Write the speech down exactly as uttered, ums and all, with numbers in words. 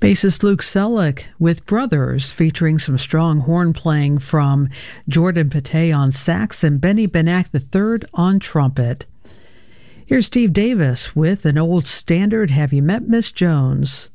Bassist Luke Selleck with Brothers, featuring some strong horn playing from Jordan Pate on sax and Benny Benack the third on trumpet. Here's Steve Davis with an old standard, Have You Met Miss Jones?